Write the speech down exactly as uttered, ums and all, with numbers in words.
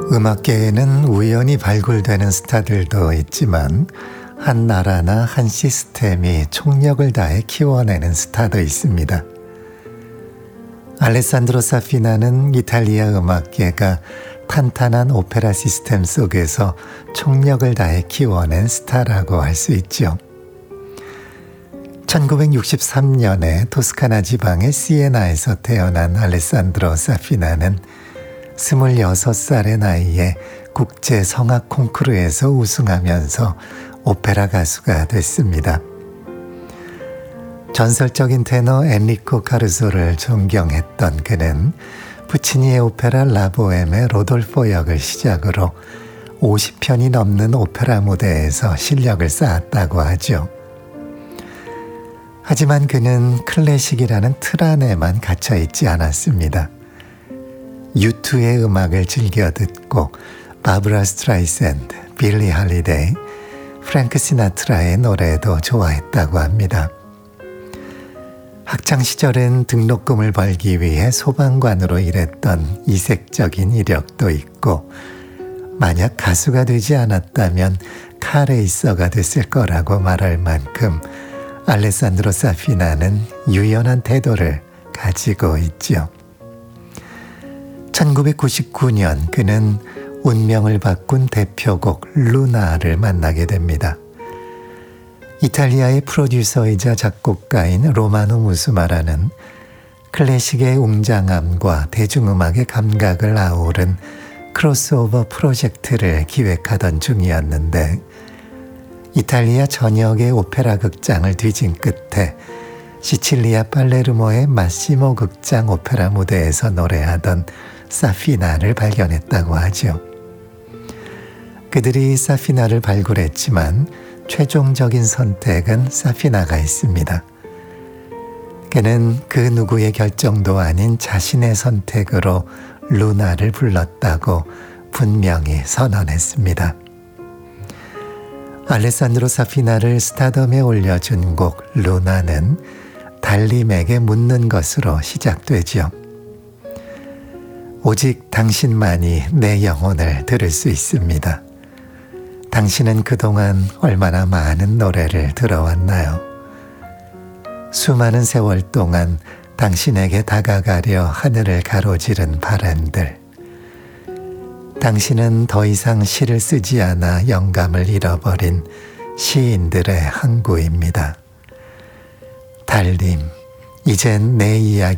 음악계에는 우연히 발굴되는 스타들도 있지만 한 나라나 한 시스템이 총력을 다해 키워내는 스타도 있습니다. 알레산드로 사피나는 이탈리아 음악계가 탄탄한 오페라 시스템 속에서 총력을 다해 키워낸 스타라고 할 수 있죠. 천구백육십삼 년에 토스카나 지방의 시에나에서 태어난 알레산드로 사피나는 스물여섯 살의 나이에 국제 성악 콩쿠르에서 우승하면서 오페라 가수가 됐습니다. 전설적인 테너 엔리코 카루소를 존경했던 그는 푸치니의 오페라 라보엠의 로돌포 역을 시작으로 오십 편이 넘는 오페라 무대에서 실력을 쌓았다고 하죠. 하지만 그는 클래식이라는 틀 안에만 갇혀있지 않았습니다. 유투의 음악을 즐겨 듣고 바브라 스트라이샌드, 빌리 할리데이, 프랭크 시나트라의 노래도 좋아했다고 합니다. 학창시절엔 등록금을 벌기 위해 소방관으로 일했던 이색적인 이력도 있고 만약 가수가 되지 않았다면 카레이서가 됐을 거라고 말할 만큼 알레산드로 사피나는 유연한 태도를 가지고 있죠. 천구백구십구 년 그는 운명을 바꾼 대표곡 루나를 만나게 됩니다. 이탈리아의 프로듀서이자 작곡가인 로마노 무스마라는 클래식의 웅장함과 대중음악의 감각을 아우른 크로스오버 프로젝트를 기획하던 중이었는데 이탈리아 전역의 오페라 극장을 뒤진 끝에 시칠리아 팔레르모의 마시모 극장 오페라 무대에서 노래하던 사피나를 발견했다고 하죠. 그들이 사피나를 발굴했지만 최종적인 선택은 사피나가 했습니다. 그는 그 누구의 결정도 아닌 자신의 선택으로 루나를 불렀다고 분명히 선언했습니다. 알레산드로 사피나를 스타덤에 올려준 곡 루나는 달님에게 묻는 것으로 시작되죠. 오직 당신만이 내 영혼을 들을 수 있습니다. 당신은 그동안 얼마나 많은 노래를 들어왔나요? 수많은 세월 동안 당신에게 다가가려 하늘을 가로지른 바람들. 당신은 더 이상 시를 쓰지 않아 영감을 잃어버린 시인들의 항구입니다. 달님, 이젠 내 이야기